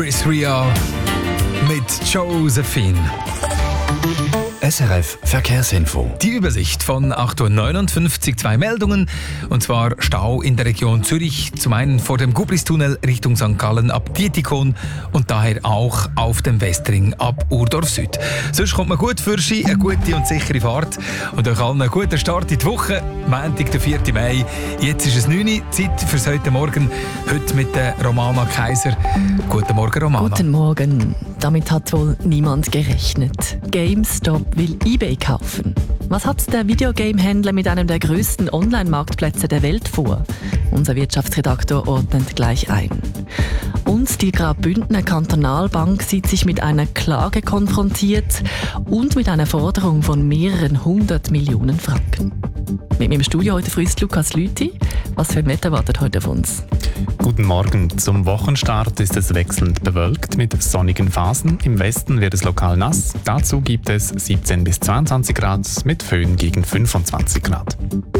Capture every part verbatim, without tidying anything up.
Chris Ria mit Josephine. S R F Verkehrsinfo. Die Übersicht von acht Uhr neunundfünfzig, zwei Meldungen. Und zwar Stau in der Region Zürich. Zum einen vor dem Gubristunnel Richtung Sankt Gallen ab Dietikon und daher auch auf dem Westring ab Urdorf Süd. Sonst kommt man gut für Ski, eine gute und sichere Fahrt. Und euch allen einen guten Start in die Woche. Montag, der vierten Mai. Jetzt ist es neun Uhr, Zeit fürs heute Morgen. Heute mit der Romana Kaiser. Guten Morgen, Romana. Guten Morgen. Damit hat wohl niemand gerechnet. GameStop will eBay kaufen. Was hat der Videogame-Händler mit einem der grössten Online-Marktplätze der Welt vor? Unser Wirtschaftsredaktor ordnet gleich ein. Und die Graubündner Kantonalbank sieht sich mit einer Klage konfrontiert und mit einer Forderung von mehreren hundert Millionen Franken. Mit mir im Studio heute früh ist Lukas Lüthi. Was für ein Wetter wartet heute auf uns? Guten Morgen. Zum Wochenstart ist es wechselnd bewölkt mit sonnigen Phasen. Im Westen wird es lokal nass. Dazu gibt es siebzehn bis zweiundzwanzig Grad mit Föhn gegen fünfundzwanzig Grad.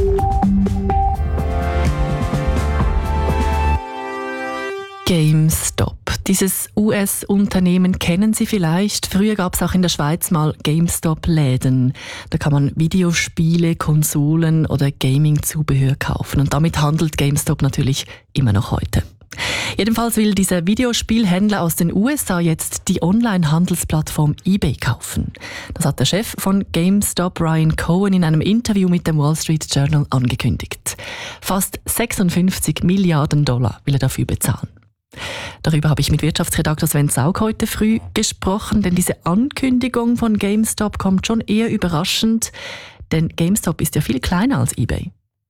GameStop. Dieses U S-Unternehmen kennen Sie vielleicht. Früher gab es auch in der Schweiz mal GameStop-Läden. Da kann man Videospiele, Konsolen oder Gaming-Zubehör kaufen. Und damit handelt GameStop natürlich immer noch heute. Jedenfalls will dieser Videospielhändler aus den U S A jetzt die Online-Handelsplattform eBay kaufen. Das hat der Chef von GameStop, Ryan Cohen, in einem Interview mit dem Wall Street Journal angekündigt. Fast sechsundfünfzig Milliarden Dollar will er dafür bezahlen. Darüber habe ich mit Wirtschaftsredaktor Sven Zaug heute früh gesprochen, denn diese Ankündigung von GameStop kommt schon eher überraschend, denn GameStop ist ja viel kleiner als eBay.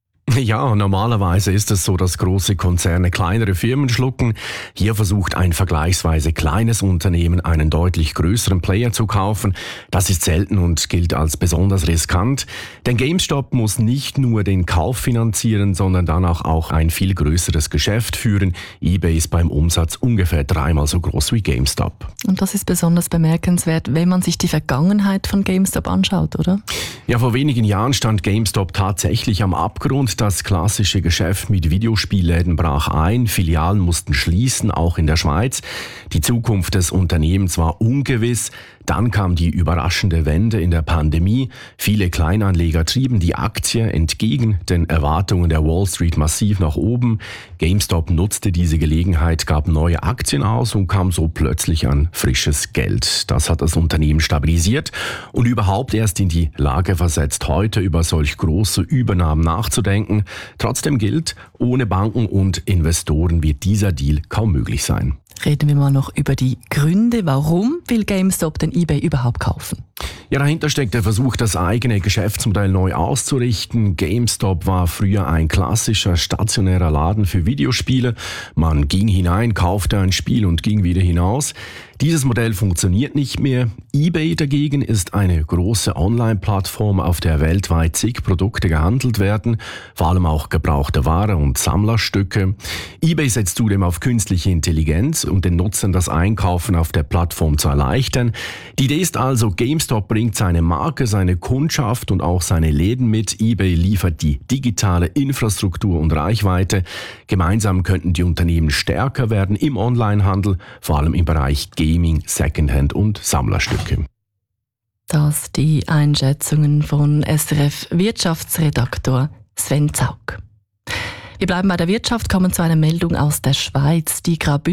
Ja, normalerweise ist es so, dass große Konzerne kleinere Firmen schlucken. Hier versucht ein vergleichsweise kleines Unternehmen, einen deutlich größeren Player zu kaufen. Das ist selten und gilt als besonders riskant. Denn GameStop muss nicht nur den Kauf finanzieren, sondern danach auch ein viel größeres Geschäft führen. eBay ist beim Umsatz ungefähr dreimal so groß wie GameStop. Und das ist besonders bemerkenswert, wenn man sich die Vergangenheit von GameStop anschaut, oder? Ja, vor wenigen Jahren stand GameStop tatsächlich am Abgrund. Das klassische Geschäft mit Videospielläden brach ein, Filialen mussten schließen, auch in der Schweiz. Die Zukunft des Unternehmens war ungewiss. Dann kam die überraschende Wende in der Pandemie. Viele Kleinanleger trieben die Aktie entgegen den Erwartungen der Wall Street massiv nach oben. GameStop nutzte diese Gelegenheit, gab neue Aktien aus und kam so plötzlich an frisches Geld. Das hat das Unternehmen stabilisiert und überhaupt erst in die Lage versetzt, heute über solch große Übernahmen nachzudenken. Trotzdem gilt, ohne Banken und Investoren wird dieser Deal kaum möglich sein. Reden wir mal noch über die Gründe. Warum will GameStop denn eBay überhaupt kaufen? Ja, dahinter steckt der Versuch, das eigene Geschäftsmodell neu auszurichten. GameStop war früher ein klassischer stationärer Laden für Videospiele. Man ging hinein, kaufte ein Spiel und ging wieder hinaus. Dieses Modell funktioniert nicht mehr. eBay dagegen ist eine große Online-Plattform, auf der weltweit zig Produkte gehandelt werden, vor allem auch gebrauchte Ware und Sammlerstücke. eBay setzt zudem auf künstliche Intelligenz, um den Nutzern das Einkaufen auf der Plattform zu erleichtern. Die Idee ist also, GameStop bringt seine Marke, seine Kundschaft und auch seine Läden mit. eBay liefert die digitale Infrastruktur und Reichweite. Gemeinsam könnten die Unternehmen stärker werden im Onlinehandel, vor allem im Bereich Gaming, Secondhand und Sammlerstücke. Das die Einschätzungen von S R F-Wirtschaftsredaktor Sven Zaug. Wir bleiben bei der Wirtschaft, kommen zu einer Meldung aus der Schweiz. Die Graubündner